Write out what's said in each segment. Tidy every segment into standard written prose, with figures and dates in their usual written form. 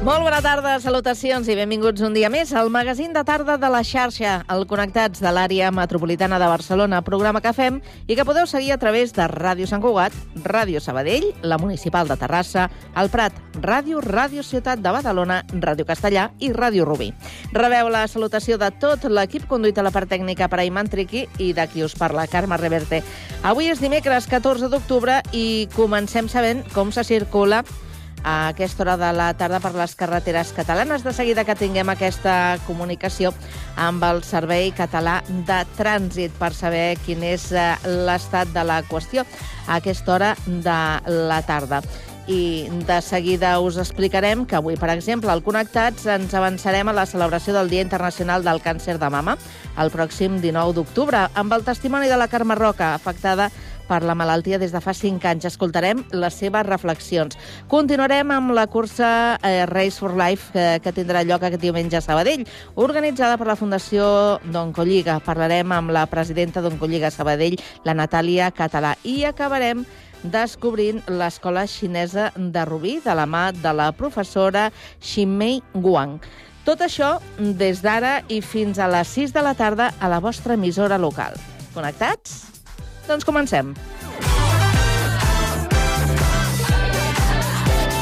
Molt bona tarda, salutacions i benvinguts un dia més al magazín de tarda de la xarxa, el Connectats de l'àrea metropolitana de Barcelona, programa que fem i que podeu seguir a través de Ràdio Sant Cugat, Ràdio Sabadell, la Municipal de Terrassa, el Prat, Ràdio Ciutat de Badalona, Ràdio Castellà i Ràdio Rubí. Rebeu la salutació de tot l'equip conduït a la part tècnica per Ayman Triqui i de qui us parla, Carme Reverte. Avui és dimecres 14 d'octubre i comencem sabent com se circula a aquesta hora de la tarda per les carreteres catalanes. De seguida que tinguem aquesta comunicació amb el Servei Català de Trànsit per saber quin és l'estat de la qüestió a aquesta hora de la tarda. I de seguida us explicarem que avui, per exemple, al Connectats ens avançarem a la celebració del Dia Internacional del Càncer de Mama el pròxim 19 d'octubre, amb el testimoni de la Carme Roca, afectada per la malaltia des de fa 5 anys. Escoltarem les seves reflexions. Continuarem amb la cursa Race for Life, que tindrà lloc aquest diumenge a Sabadell, organitzada per la Fundació d'Oncolliga. Parlarem amb la presidenta d'Oncolliga Sabadell, la Natàlia Català. I acabarem descobrint l'escola xinesa de Rubí, de la mà de la professora Xinmei Guang. Tot això des d'ara i fins a les 6 de la tarda a la vostra emissora local. Connectats? Doncs comencem.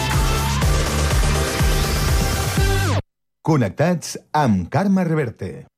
Connectats amb Carme Reverte.